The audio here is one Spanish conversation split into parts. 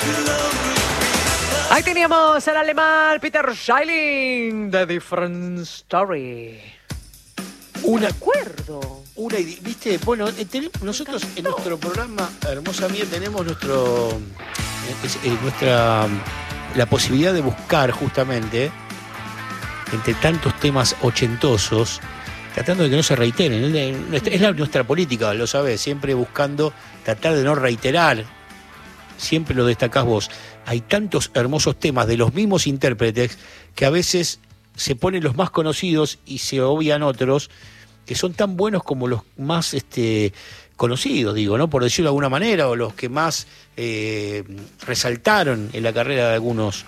Ahí teníamos al alemán Peter Schilling, The Different Story. Una, acuerdo. ¿Viste? Bueno, nosotros en nuestro programa Hermosa Mía tenemos la posibilidad de buscar justamente entre tantos temas ochentosos, tratando de que no se reiteren. Es nuestra política, lo sabés, siempre buscando tratar de no reiterar. Siempre lo destacás vos. Hay tantos hermosos temas de los mismos intérpretes que a veces se ponen los más conocidos y se obvian otros que son tan buenos como los más conocidos, digo, ¿no? Por decirlo de alguna manera, o los que más resaltaron en la carrera de algunos.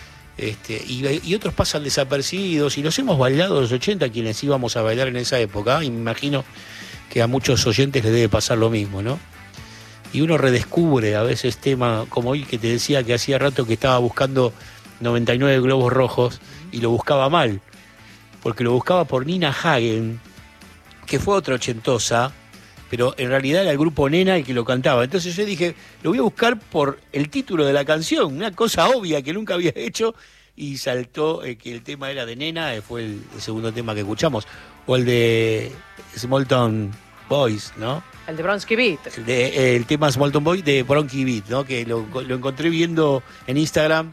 Y otros pasan desapercibidos y los hemos bailado los 80 quienes íbamos a bailar en esa época, y me imagino que a muchos oyentes les debe pasar lo mismo, ¿no? Y uno redescubre a veces temas como hoy, que te decía que hacía rato que estaba buscando 99 globos rojos y lo buscaba mal, porque lo buscaba por Nina Hagen, que fue otra ochentosa, pero en realidad era el grupo Nena el que lo cantaba. Entonces yo dije, lo voy a buscar por el título de la canción, una cosa obvia que nunca había hecho, y saltó que el tema era de Nena, fue el segundo tema que escuchamos, o el de Small Town Boys, ¿no? El de Bronski Beat. El tema Small Town Boys de Bronski Beat, ¿no? Que lo encontré viendo en Instagram,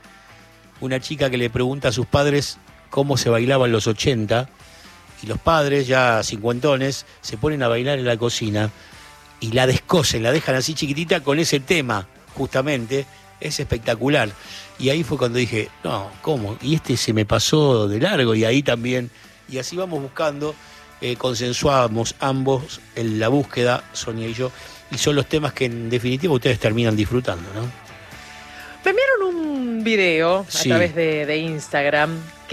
una chica que le pregunta a sus padres cómo se bailaba en los 80, y los padres, ya cincuentones, se ponen a bailar en la cocina y la descosen, la dejan así chiquitita con ese tema, justamente. Es espectacular. Y ahí fue cuando dije, no, ¿cómo? Y se me pasó de largo, y ahí también. Y así vamos buscando, consensuamos ambos en la búsqueda, Sonia y yo, y son los temas que en definitiva ustedes terminan disfrutando, ¿no? Me enviaron un video a través de Instagram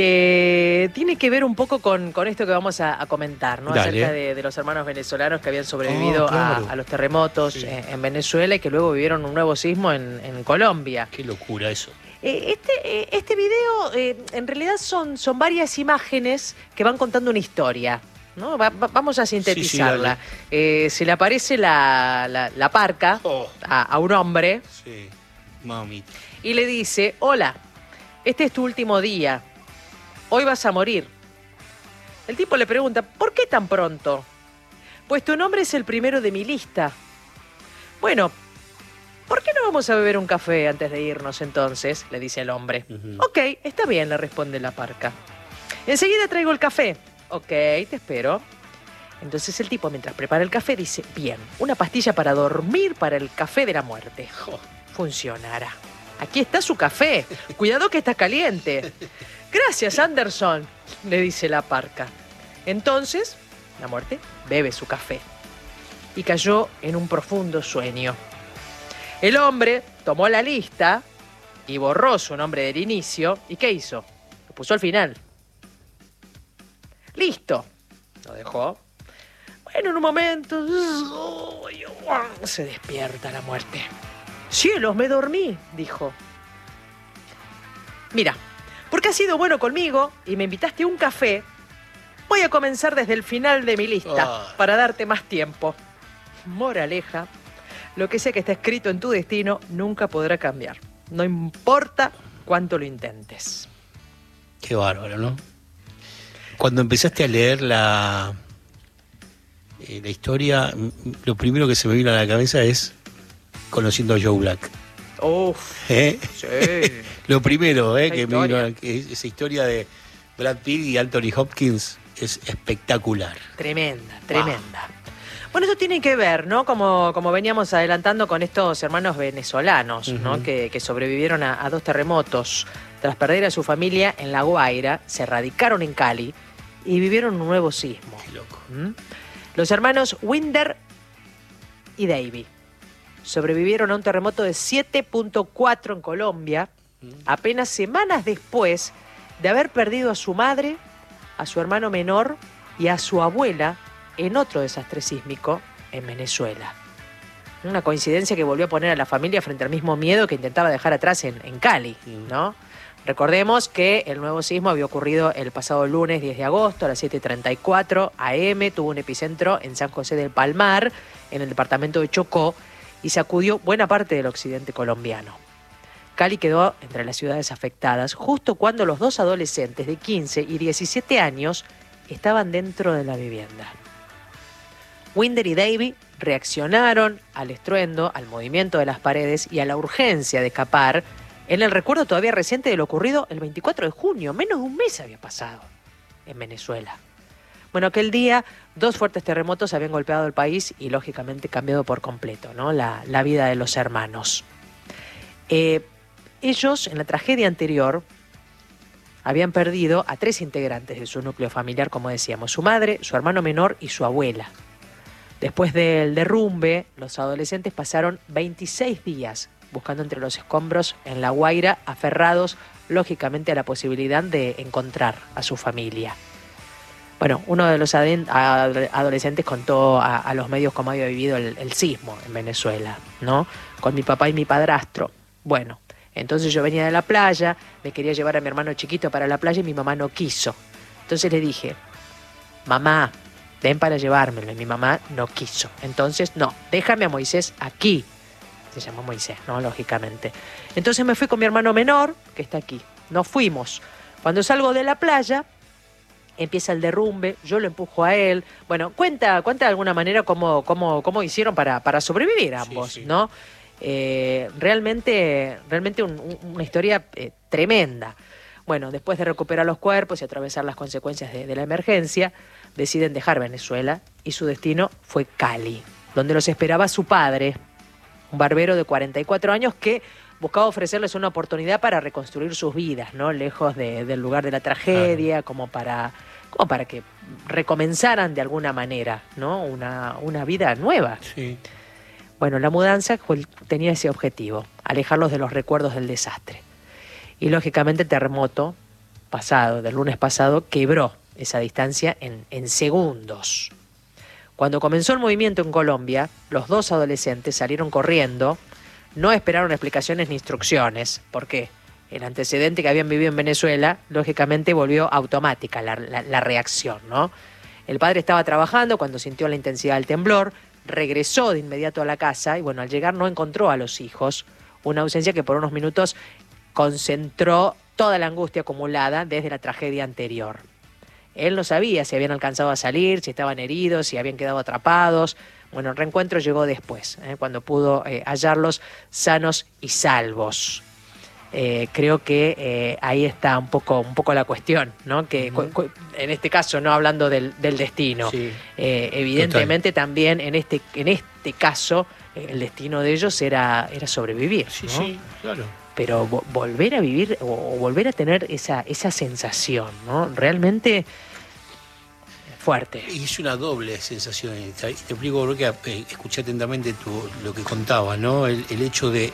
que tiene que ver un poco con esto que vamos a comentar, ¿no? Dale. Acerca de los hermanos venezolanos que habían sobrevivido claro. a los terremotos en Venezuela, y que luego vivieron un nuevo sismo en Colombia. Qué locura eso. Este video en realidad son varias imágenes que van contando una historia, ¿no? Vamos a sintetizarla. Se le aparece la parca a un hombre. Sí, mami. Y le dice, hola, este es tu último día, hoy vas a morir. El tipo le pregunta, ¿por qué tan pronto? Pues tu nombre es el primero de mi lista. Bueno, ¿por qué no vamos a beber un café antes de irnos entonces? Le dice el hombre. Ok, está bien, le responde la parca. Enseguida traigo el café. Ok, te espero. Entonces el tipo, mientras prepara el café, dice, bien, una pastilla para dormir para el café de la muerte. Funcionará. Aquí está su café. Cuidado que está caliente. Gracias, Anderson, le dice la parca. Entonces, la muerte bebe su café y cayó en un profundo sueño. El hombre tomó la lista y borró su nombre del inicio. ¿Y qué hizo? Lo puso al final. Listo. Lo dejó. Bueno, en un momento se despierta la muerte. Cielos, me dormí, dijo. Mira, porque has sido bueno conmigo y me invitaste a un café, voy a comenzar desde el final de mi lista para darte más tiempo. Moraleja, lo que sea que está escrito en tu destino nunca podrá cambiar. No importa cuánto lo intentes. Qué bárbaro, ¿no? Cuando empezaste a leer la historia, lo primero que se me vino a la cabeza es Conociendo a Joe Black. Sí. Lo primero que me historia. vino, esa historia de Brad Pitt y Anthony Hopkins es espectacular. Tremenda. Bueno, eso tiene que ver, ¿no? Como veníamos adelantando con estos hermanos venezolanos, ¿no? Que sobrevivieron a dos terremotos. Tras perder a su familia en La Guaira, se radicaron en Cali y vivieron un nuevo sismo. Qué loco. Los hermanos Winder y Davy sobrevivieron a un terremoto de 7.4 en Colombia, apenas semanas después de haber perdido a su madre, a su hermano menor y a su abuela en otro desastre sísmico en Venezuela. Una coincidencia que volvió a poner a la familia frente al mismo miedo que intentaba dejar atrás en Cali, ¿no? Recordemos que el nuevo sismo había ocurrido el pasado lunes 10 de agosto a las 7:34 am, tuvo un epicentro en San José del Palmar, en el departamento de Chocó, y sacudió buena parte del occidente colombiano. Cali quedó entre las ciudades afectadas justo cuando los dos adolescentes de 15 y 17 años estaban dentro de la vivienda. Winder y Davy reaccionaron al estruendo, al movimiento de las paredes y a la urgencia de escapar en el recuerdo todavía reciente de lo ocurrido el 24 de junio. Menos de un mes había pasado en Venezuela. Bueno, aquel día 2 fuertes terremotos habían golpeado el país y lógicamente cambiado por completo, ¿no?, la vida de los hermanos. Ellos, en la tragedia anterior, habían perdido a 3 integrantes de su núcleo familiar, como decíamos, su madre, su hermano menor y su abuela. Después del derrumbe, los adolescentes pasaron 26 días buscando entre los escombros en La Guaira, aferrados, lógicamente, a la posibilidad de encontrar a su familia. Bueno, uno de los adolescentes contó a los medios cómo había vivido el sismo en Venezuela, ¿no? Con mi papá y mi padrastro. Bueno, entonces yo venía de la playa, me quería llevar a mi hermano chiquito para la playa y mi mamá no quiso. Entonces le dije, mamá, ven para llevármelo. Y mi mamá no quiso. Entonces, no, déjame a Moisés aquí. Se llamó Moisés, ¿no? Lógicamente. Entonces me fui con mi hermano menor, que está aquí. Nos fuimos. Cuando salgo de la playa, empieza el derrumbe, yo lo empujo a él. Bueno, cuenta de alguna manera cómo hicieron para sobrevivir ambos, sí. ¿No? Realmente una historia tremenda. Bueno, después de recuperar los cuerpos y atravesar las consecuencias de la emergencia, deciden dejar Venezuela y su destino fue Cali, donde los esperaba su padre, un barbero de 44 años que buscaba ofrecerles una oportunidad para reconstruir sus vidas, ¿no? Lejos del lugar de la tragedia, como para que recomenzaran de alguna manera, ¿no? Una vida nueva. Sí. Bueno, la mudanza tenía ese objetivo, alejarlos de los recuerdos del desastre. Y lógicamente el terremoto del lunes pasado, quebró esa distancia en segundos. Cuando comenzó el movimiento en Colombia, los 2 adolescentes salieron corriendo, no esperaron explicaciones ni instrucciones, porque el antecedente que habían vivido en Venezuela, lógicamente volvió automática la reacción, ¿no? El padre estaba trabajando cuando sintió la intensidad del temblor, regresó de inmediato a la casa y bueno, al llegar no encontró a los hijos, una ausencia que por unos minutos concentró toda la angustia acumulada desde la tragedia anterior. Él no sabía si habían alcanzado a salir, si estaban heridos, si habían quedado atrapados. Bueno, el reencuentro llegó después, cuando pudo hallarlos sanos y salvos. Creo que ahí está un poco la cuestión, ¿no? Que en este caso, no hablando del destino, sí, evidentemente total. También en este caso el destino de ellos era sobrevivir, sí, ¿no? Sí, claro. Pero volver a vivir o volver a tener esa sensación, ¿no? Realmente fuerte. Y es una doble sensación. Te explico porque escuché atentamente lo que contabas, ¿no? El hecho de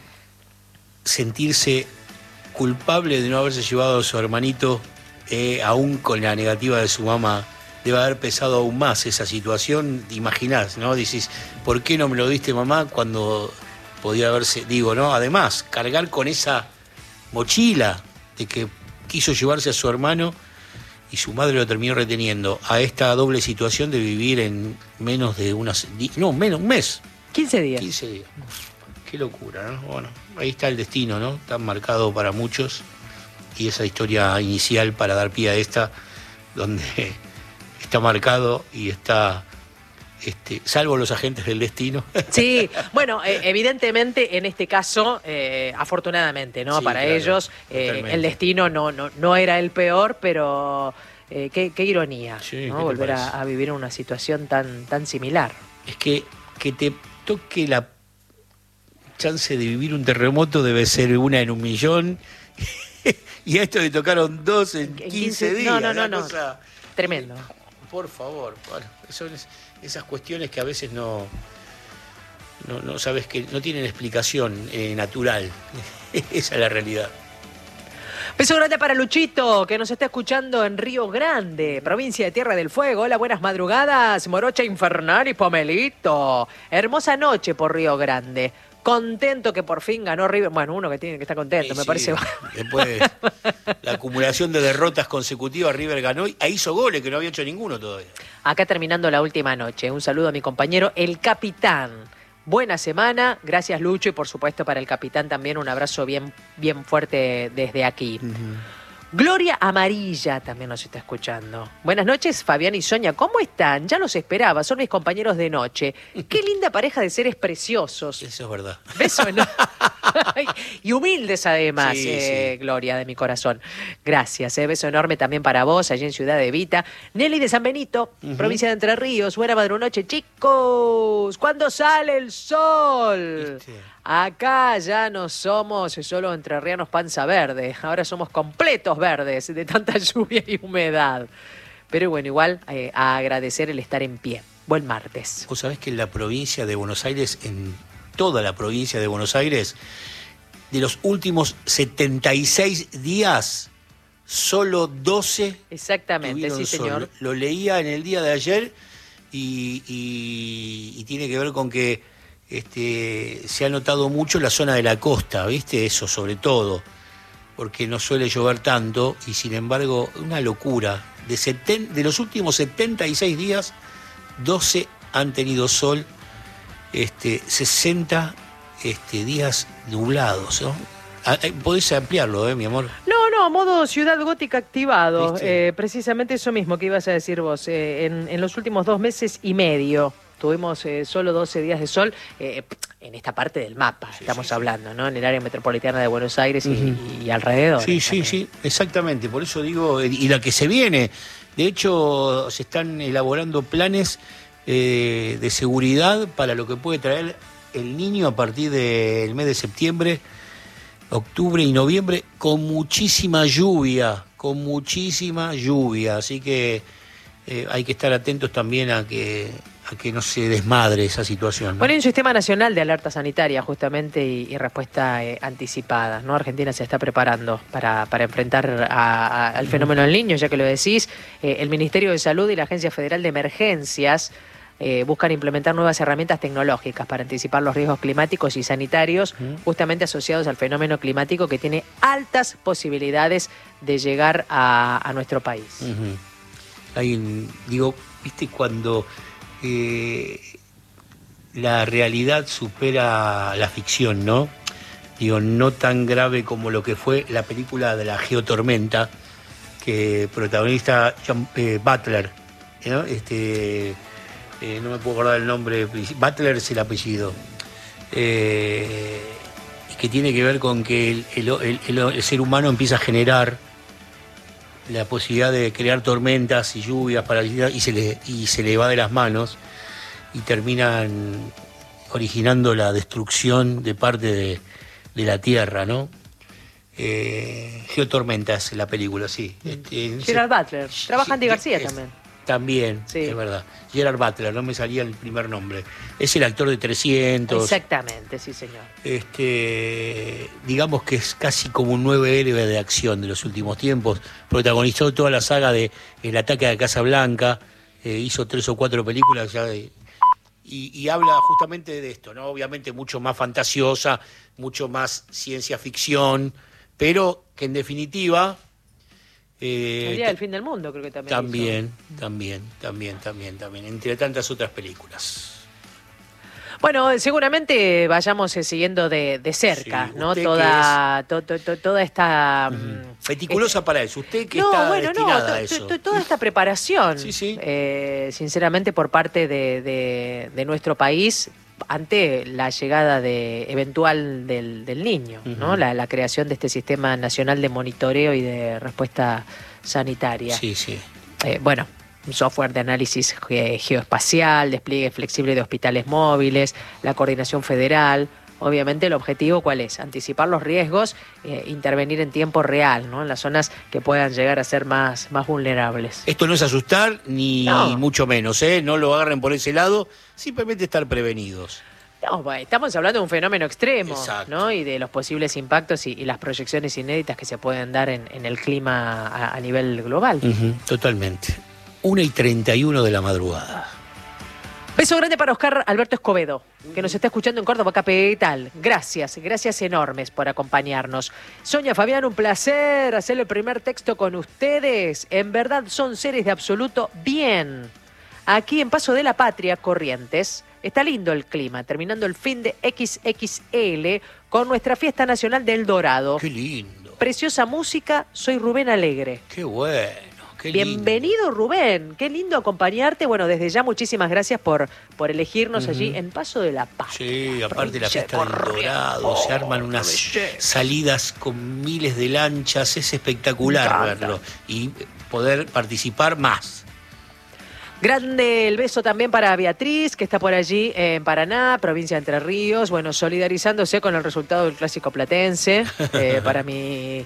sentirse culpable de no haberse llevado a su hermanito, aún con la negativa de su mamá, debe haber pesado aún más esa situación. Imaginás, ¿no? Dices, ¿por qué no me lo diste, mamá, cuando podía haberse, ¿no? Además, cargar con esa mochila de que quiso llevarse a su hermano y su madre lo terminó reteniendo, a esta doble situación de vivir en menos de un mes. 15 días. 15 días. Qué locura, ¿no? Bueno, ahí está el destino, ¿no? Tan marcado para muchos, y esa historia inicial para dar pie a esta, donde está marcado y está... salvo los agentes del destino. Sí, bueno, evidentemente en este caso, afortunadamente, ¿no? Sí, para claro, ellos, el destino no era el peor, pero qué ironía, sí, ¿no? Volver a vivir en una situación tan similar. Es que te toque la chance de vivir un terremoto debe ser 1 en 1.000.000, y a esto le tocaron 2 en 15 días. No. Cosa... Tremendo. Por favor, bueno, son esas cuestiones que a veces no sabes, que no tienen explicación natural. Esa es la realidad. Beso grande para Luchito, que nos está escuchando en Río Grande, provincia de Tierra del Fuego. Hola, buenas madrugadas, Morocha Infernal y Pomelito. Hermosa noche por Río Grande. Contento que por fin ganó River. Bueno, uno que tiene que estar contento, me parece. Después la acumulación de derrotas consecutivas, River ganó y hizo goles que no había hecho ninguno todavía. Acá terminando la última noche, un saludo a mi compañero, el capitán Buena semana, gracias Lucho y por supuesto para el capitán también un abrazo bien, bien fuerte desde aquí. Gloria Amarilla también nos está escuchando. Buenas noches, Fabián y Sonia, ¿cómo están? Ya los esperaba, son mis compañeros de noche. Qué linda pareja de seres preciosos. Eso es verdad. Besos, ¿no? Y humildes además, Sí. Gloria, de mi corazón. Gracias, beso enorme también para vos, allí en Ciudad de Evita. Nelly de San Benito, provincia de Entre Ríos. Buena madrunoche, chicos. ¿Cuándo sale el sol? ¿Viste? Acá ya no somos solo entrerrianos panza verde, ahora somos completos verdes de tanta lluvia y humedad. Pero bueno, igual a agradecer el estar en pie. Buen martes. Vos sabés que en la provincia de Buenos Aires, en toda la provincia de Buenos Aires, de los últimos 76 días, solo 12 Exactamente, sí tuvieron sol. señor. Lo leía en el día de ayer y tiene que ver con que se ha notado mucho en la zona de la costa, ¿viste? Eso sobre todo, porque no suele llover tanto y sin embargo, una locura. De los últimos 76 días, 12 han tenido sol, 60 días nublados, ¿no? Podés ampliarlo, mi amor. No, modo ciudad gótica activado. ¿Viste? Precisamente eso mismo que ibas a decir vos. En los últimos 2 meses y medio tuvimos solo 12 días de sol en esta parte del mapa, estamos hablando, ¿no? En el área metropolitana de Buenos Aires y alrededor. Sí, exactamente. Por eso digo, y la que se viene. De hecho, se están elaborando planes de seguridad para lo que puede traer el Niño a partir del mes de septiembre, octubre y noviembre, con muchísima lluvia. Así que hay que estar atentos también a que no se desmadre esa situación, ¿no? Bueno, hay un sistema nacional de alerta sanitaria justamente y respuesta anticipada, ¿no? Argentina se está preparando para enfrentar al fenómeno del Niño, ya que lo decís. El Ministerio de Salud y la Agencia Federal de Emergencias buscan implementar nuevas herramientas tecnológicas para anticipar los riesgos climáticos y sanitarios justamente asociados al fenómeno climático que tiene altas posibilidades de llegar a nuestro país. ¿Viste cuando la realidad supera la ficción, ¿no? No tan grave como lo que fue la película de la geotormenta, que protagonista John Butler, ¿no? No me puedo acordar el nombre, Butler es el apellido, y que tiene que ver con que el ser humano empieza a generar la posibilidad de crear tormentas y lluvias y se le va de las manos y terminan originando la destrucción de parte de la Tierra, ¿no? Geotormentas, la película, sí. Gerard Butler, trabaja Andy García también. También, Sí. es verdad. Gerard Butler, no me salía el primer nombre. Es el actor de 300. Exactamente, sí señor. Digamos que es casi como un nuevo héroe de acción de los últimos tiempos. Protagonizó toda la saga de El ataque a Casa Blanca, hizo 3 o 4 películas ya y habla justamente de esto, ¿no? Obviamente mucho más fantasiosa, mucho más ciencia ficción, pero que en definitiva El día del fin del mundo creo que también. También, entre tantas otras películas. Bueno, seguramente vayamos siguiendo de cerca, Sí, ¿no? usted Toda esta... Meticulosa para eso, usted que está destinada a eso. Toda esta preparación, Sí. sinceramente, por parte de nuestro país ante la llegada eventual del Niño, ¿no? La creación de este Sistema Nacional de Monitoreo y de Respuesta Sanitaria. Sí. Bueno, un software de análisis geoespacial, despliegue flexible de hospitales móviles, la coordinación federal. Obviamente el objetivo, ¿cuál es? Anticipar los riesgos, intervenir en tiempo real, ¿no? En las zonas que puedan llegar a ser más vulnerables. Esto no es asustar, ni No. mucho menos, ¿eh? No lo agarren por ese lado, simplemente estar prevenidos. No, bueno, estamos hablando de un fenómeno extremo, Exacto. ¿no? Y de los posibles impactos y las proyecciones inéditas que se pueden dar en el clima a nivel global. Totalmente. 1:31 de la madrugada. Beso grande para Oscar Alberto Escobedo, que nos está escuchando en Córdoba Capital. Gracias enormes por acompañarnos. Sonia, Fabián, un placer hacer el primer texto con ustedes. En verdad son seres de absoluto bien. Aquí en Paso de la Patria, Corrientes, Está lindo el clima, terminando el fin de XXL con nuestra fiesta nacional del Dorado. Qué lindo. Preciosa música, soy Rubén Alegre. Qué bueno. Qué lindo. Bienvenido, Rubén. Qué lindo acompañarte. Bueno, desde ya muchísimas gracias por elegirnos allí en Paso de la Paz. Sí, aparte de la fiesta del Dorado, se arman unas salidas con miles de lanchas, es espectacular verlo y poder participar más. Grande el beso también para Beatriz, que está por allí en Paraná, provincia de Entre Ríos. Bueno, solidarizándose con el resultado del Clásico Platense. Para mi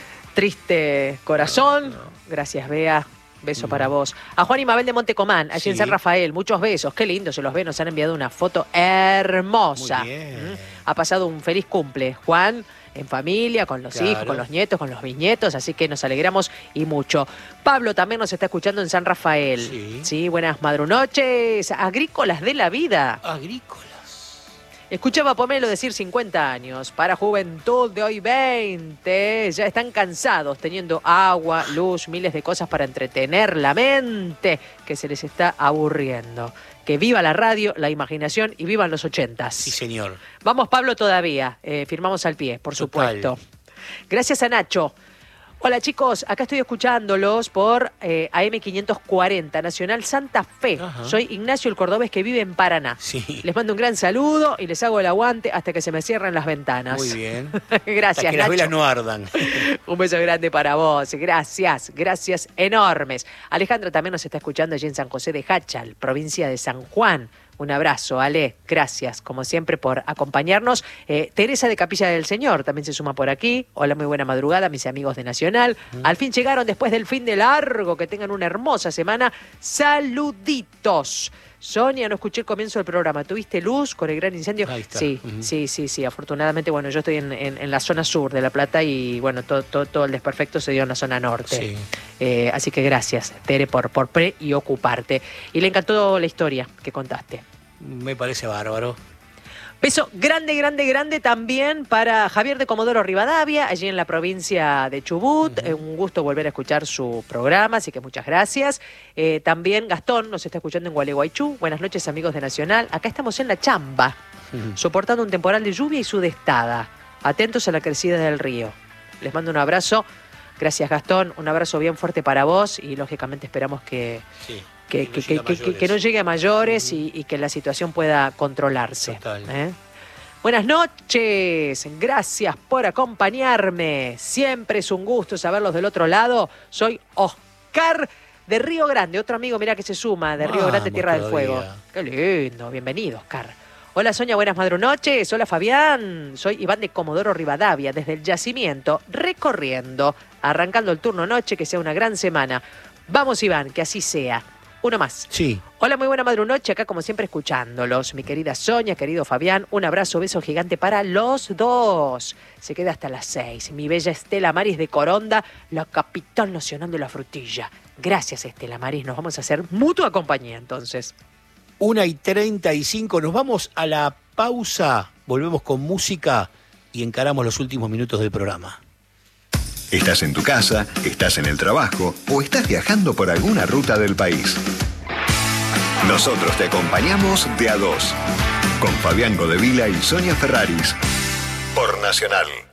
triste corazón. Gracias, Bea. Beso para vos. A Juan y Mabel de Montecomán, allí en San Rafael. Muchos besos. Qué lindo, se los ve. Nos han enviado una foto hermosa. Muy bien. Ha pasado un feliz cumple, Juan, en familia, con los hijos, con los nietos, con los bisnietos. Así que nos alegramos y mucho. Pablo también nos está escuchando en San Rafael. Sí, buenas madrunoches. Agrícolas de la vida. Agrícolas. Escuchaba a Pomelo decir 50 años. Para juventud de hoy 20. Ya están cansados teniendo agua, luz, miles de cosas para entretener la mente que se les está aburriendo. Que viva la radio, la imaginación y vivan los 80s. Sí, señor. Vamos, Pablo, todavía. Firmamos al pie, por supuesto. Gracias a Nacho. Hola chicos, acá estoy escuchándolos por AM540, Nacional Santa Fe. Ajá. Soy Ignacio el Cordobés que vive en Paraná. Sí. Les mando un gran saludo y les hago el aguante hasta que se me cierren las ventanas. Muy bien. Gracias, hasta que Nacho. las velas no ardan. Un beso grande para vos. Gracias, gracias enormes. Alejandra también nos está escuchando allí en San José de Jáchal, provincia de San Juan. Un abrazo, Ale. Gracias, como siempre, por acompañarnos. Teresa de Capilla del Señor también se suma por aquí. Hola, muy buena madrugada, mis amigos de Nacional. Al fin llegaron después del fin de largo. Que tengan una hermosa semana. Saluditos. Sonia, no escuché el comienzo del programa. ¿Tuviste luz con el gran incendio? Ahí está. Sí. Afortunadamente, bueno, yo estoy en la zona sur de La Plata y, bueno, todo el desperfecto se dio en la zona norte. Sí. Así que gracias, Tere, por preocuparte. Y le encantó la historia que contaste. Me parece bárbaro. Beso grande también para Javier de Comodoro Rivadavia, allí en la provincia de Chubut. Un gusto volver a escuchar su programa, así que muchas gracias. También Gastón nos está escuchando en Gualeguaychú. Buenas noches, amigos de Nacional. Acá estamos en La Chamba, soportando un temporal de lluvia y sudestada. Atentos a la crecida del río. Les mando un abrazo. Gracias, Gastón. Un abrazo bien fuerte para vos y, lógicamente, esperamos que no llegue a mayores y que la situación pueda controlarse. Buenas noches, gracias por acompañarme. Siempre es un gusto saberlos del otro lado. Soy Oscar de Río Grande, otro amigo, mirá que se suma, de Río Grande, Tierra del Fuego. Qué lindo, bienvenido, Oscar. Hola Sonia, buenas madrunoches. Hola Fabián, soy Iván de Comodoro Rivadavia, desde el yacimiento, recorriendo, arrancando el turno noche, que sea una gran semana. Vamos Iván, que así sea. Uno más. Sí. Hola, muy buena madrunoche, acá como siempre escuchándolos. Mi querida Sonia, querido Fabián, un abrazo, beso gigante para los dos. Se queda hasta las 6. Mi bella Estela Maris de Coronda, la capital nacional de la frutilla. Gracias, Estela Maris, nos vamos a hacer mutua compañía entonces. 1:35, nos vamos a la pausa, volvemos con música y encaramos los últimos minutos del programa. Estás en tu casa, estás en el trabajo o estás viajando por alguna ruta del país. Nosotros te acompañamos de a dos, con Fabián Godevila y Sonia Ferraris, por Nacional.